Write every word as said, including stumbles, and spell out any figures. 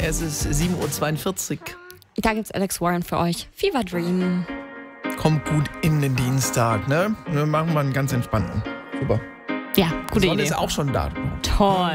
Es ist sieben Uhr zweiundvierzig. Da gibt's Alex Warren für euch. Fever Dream. Kommt gut in den Dienstag, ne? Wir machen mal einen ganz entspannten. Super. Ja, gute Die Sonne Idee. ist auch schon da. Toll.